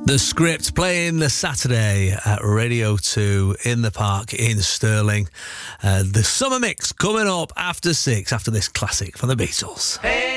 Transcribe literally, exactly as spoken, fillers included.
The Script playing the Saturday at Radio two in the Park in Stirling. Uh, the Summer Mix coming up after six, after this classic from the Beatles. Hey.